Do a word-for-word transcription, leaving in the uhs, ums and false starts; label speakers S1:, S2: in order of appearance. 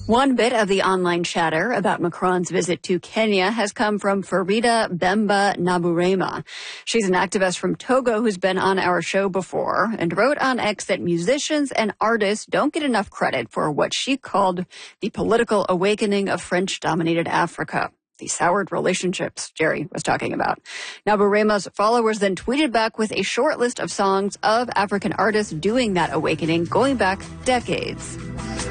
S1: One bit of the online chatter about Macron's visit to Kenya has come from Farida Bemba Naburema. She's an activist from Togo who's been on our show before and wrote on X that musicians and artists don't get enough credit for what she called the political awakening of French-dominated Africa. The soured relationships Jerry was talking about. Naburema's followers then tweeted back with a short list of songs of African artists doing that awakening going back decades.